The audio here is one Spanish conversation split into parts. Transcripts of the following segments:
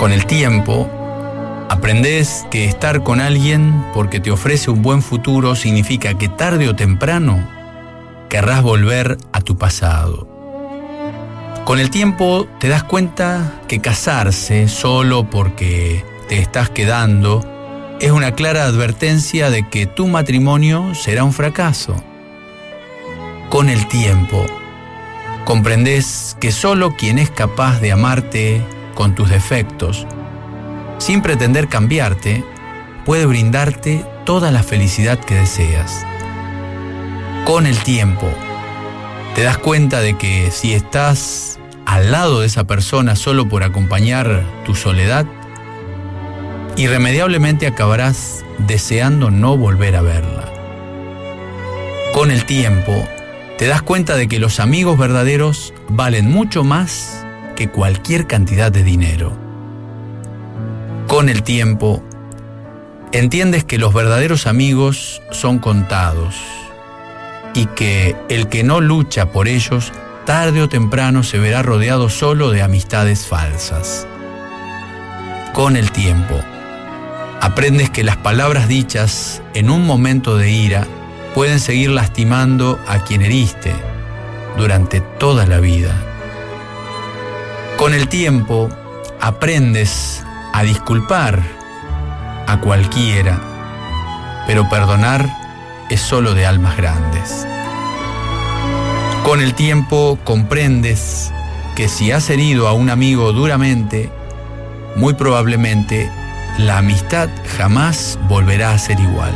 Con el tiempo, aprendés que estar con alguien porque te ofrece un buen futuro significa que tarde o temprano querrás volver a tu pasado. Con el tiempo te das cuenta que casarse solo porque te estás quedando es una clara advertencia de que tu matrimonio será un fracaso. Con el tiempo, comprendés que solo quien es capaz de amarte con tus defectos, sin pretender cambiarte, puede brindarte toda la felicidad que deseas. Con el tiempo, te das cuenta de que si estás al lado de esa persona solo por acompañar tu soledad, irremediablemente acabarás deseando no volver a verla. Con el tiempo, te das cuenta de que los amigos verdaderos valen mucho más que cualquier cantidad de dinero. Con el tiempo, entiendes que los verdaderos amigos son contados y que el que no lucha por ellos, tarde o temprano se verá rodeado solo de amistades falsas. Con el tiempo, aprendes que las palabras dichas en un momento de ira pueden seguir lastimando a quien heriste durante toda la vida. Con el tiempo, aprendes a disculpar a cualquiera, pero perdonar es solo de almas grandes. Con el tiempo comprendes que si has herido a un amigo duramente, muy probablemente la amistad jamás volverá a ser igual.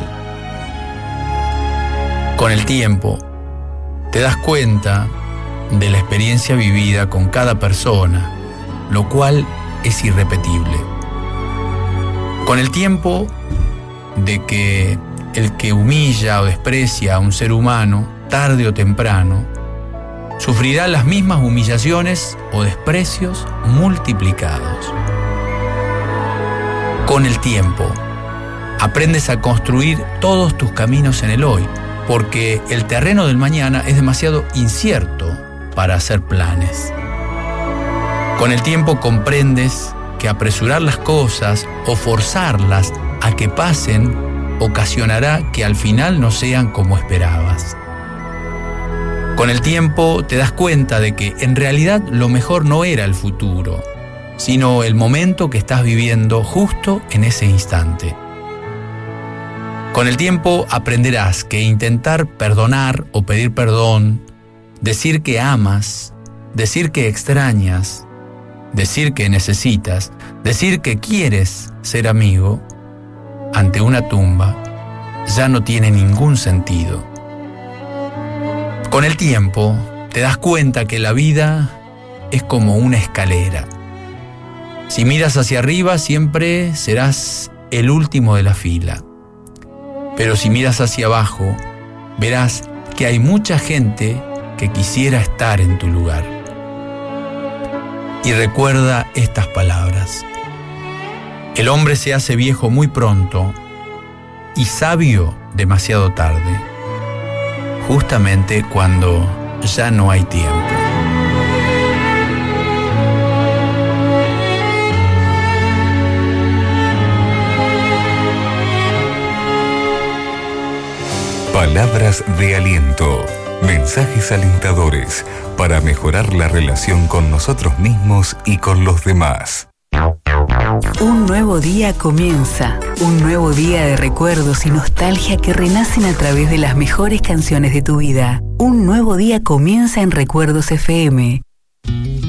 Con el tiempo, te das cuenta de la experiencia vivida con cada persona, lo cual es irrepetible. Con el tiempo, de que el que humilla o desprecia a un ser humano, tarde o temprano, sufrirá las mismas humillaciones o desprecios multiplicados. Con el tiempo, aprendes a construir todos tus caminos en el hoy, porque el terreno del mañana es demasiado incierto para hacer planes. Con el tiempo comprendes que apresurar las cosas o forzarlas a que pasen ocasionará que al final no sean como esperabas. Con el tiempo te das cuenta de que en realidad lo mejor no era el futuro, sino el momento que estás viviendo justo en ese instante. Con el tiempo aprenderás que intentar perdonar o pedir perdón, decir que amas, decir que extrañas, decir que necesitas, decir que quieres ser amigo, ante una tumba, ya no tiene ningún sentido. Con el tiempo, te das cuenta que la vida es como una escalera. Si miras hacia arriba, siempre serás el último de la fila. Pero si miras hacia abajo, verás que hay mucha gente que quisiera estar en tu lugar. Y recuerda estas palabras: el hombre se hace viejo muy pronto y sabio demasiado tarde, justamente cuando ya no hay tiempo. Palabras de aliento, mensajes alentadores para mejorar la relación con nosotros mismos y con los demás. Un nuevo día comienza, un nuevo día de recuerdos y nostalgia que renacen a través de las mejores canciones de tu vida. Un nuevo día comienza en Recuerdos FM.